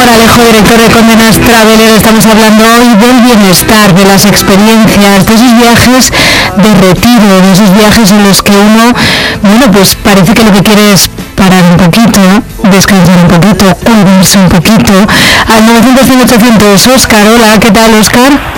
Moralejo, director de Condenas Traveler. Estamos hablando hoy del bienestar, de las experiencias, de esos viajes de retiro, de esos viajes en los que uno, bueno, pues parece que lo que quiere es parar un poquito, descansar un poquito, olvidarse un poquito. Al 900-800, Óscar. Hola, ¿qué tal, Óscar?